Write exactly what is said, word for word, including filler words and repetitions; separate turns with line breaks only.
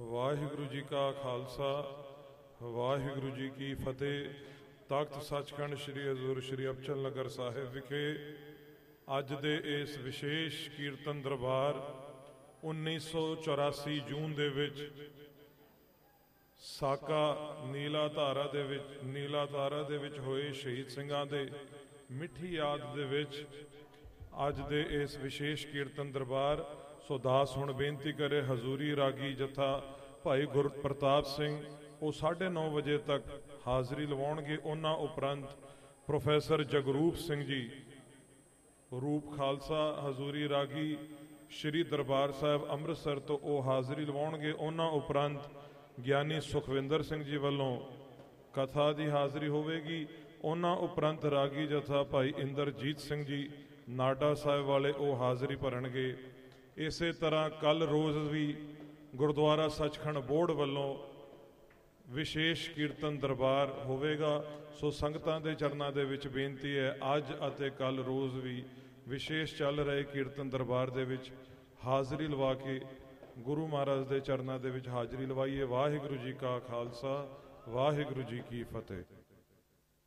ਵਾਹਿਗੁਰੂ ਜੀ ਕਾ ਖਾਲਸਾ ਵਾਹਿਗੁਰੂ ਜੀ ਕੀ ਫਤਿਹ। ਤਖਤ ਸੱਚਖੰਡ ਸ੍ਰੀ ਹਜ਼ੂਰ ਸ੍ਰੀ ਅਬਚਲ ਨਗਰ ਸਾਹਿਬ ਵਿਖੇ ਅੱਜ ਦੇ ਇਸ ਵਿਸ਼ੇਸ਼ ਕੀਰਤਨ ਦਰਬਾਰ ਉੱਨੀ ਸੌ ਚੁਰਾਸੀ ਜੂਨ ਦੇ ਵਿੱਚ ਸਾਕਾ ਨੀਲਾ ਧਾਰਾ ਦੇ ਵਿੱਚ ਨੀਲਾ ਧਾਰਾ ਦੇ ਵਿੱਚ ਹੋਏ ਸ਼ਹੀਦ ਸਿੰਘਾਂ ਦੇ ਮਿੱਠੀ ਯਾਦ ਦੇ ਵਿੱਚ ਅੱਜ ਦੇ ਇਸ ਵਿਸ਼ੇਸ਼ ਕੀਰਤਨ ਦਰਬਾਰ ਸੋ ਦਾਸ ਹੁਣ ਬੇਨਤੀ ਕਰੇ ਹਜ਼ੂਰੀ ਰਾਗੀ ਜਥਾ ਭਾਈ ਗੁਰਪ੍ਰਤਾਪ ਸਿੰਘ ਉਹ ਸਾਢੇ ਨੌ ਵਜੇ ਤੱਕ ਹਾਜ਼ਰੀ ਲਵਾਉਣਗੇ। ਉਹਨਾਂ ਉਪਰੰਤ ਪ੍ਰੋਫੈਸਰ ਜਗਰੂਪ ਸਿੰਘ ਜੀ ਰੂਪ ਖਾਲਸਾ ਹਜ਼ੂਰੀ ਰਾਗੀ ਸ਼੍ਰੀ ਦਰਬਾਰ ਸਾਹਿਬ ਅੰਮ੍ਰਿਤਸਰ ਤੋਂ ਉਹ ਹਾਜ਼ਰੀ ਲਵਾਉਣਗੇ। ਉਹਨਾਂ ਉਪਰੰਤ ਗਿਆਨੀ ਸੁਖਵਿੰਦਰ ਸਿੰਘ ਜੀ ਵੱਲੋਂ ਕਥਾ ਦੀ ਹਾਜ਼ਰੀ ਹੋਵੇਗੀ। ਉਹਨਾਂ ਉਪਰੰਤ ਰਾਗੀ ਜਥਾ ਭਾਈ ਇੰਦਰਜੀਤ ਸਿੰਘ ਜੀ ਨਾਡਾ ਸਾਹਿਬ ਵਾਲੇ ਉਹ ਹਾਜ਼ਰੀ ਭਰਨਗੇ। ਇਸੇ ਤਰ੍ਹਾਂ ਕੱਲ ਰੋਜ਼ ਵੀ ਗੁਰਦੁਆਰਾ ਸੱਚਖੰਡ ਬੋਰਡ ਵੱਲੋਂ ਵਿਸ਼ੇਸ਼ ਕੀਰਤਨ ਦਰਬਾਰ ਹੋਵੇਗਾ। ਸੋ ਸੰਗਤਾਂ ਦੇ ਚਰਨਾਂ ਦੇ ਵਿੱਚ ਬੇਨਤੀ ਹੈ ਅੱਜ ਅਤੇ ਕੱਲ ਰੋਜ਼ ਵੀ ਵਿਸ਼ੇਸ਼ ਚੱਲ ਰਹੇ ਕੀਰਤਨ ਦਰਬਾਰ ਦੇ ਵਿੱਚ ਹਾਜ਼ਰੀ ਲਵਾ ਕੇ ਗੁਰੂ ਮਹਾਰਾਜ ਦੇ ਚਰਨਾਂ ਦੇ ਵਿੱਚ ਹਾਜ਼ਰੀ ਲਵਾਈਏ। ਵਾਹਿਗੁਰੂ ਜੀ ਕਾ ਖਾਲਸਾ ਵਾਹਿਗੁਰੂ ਜੀ ਕੀ ਫਤਿਹ।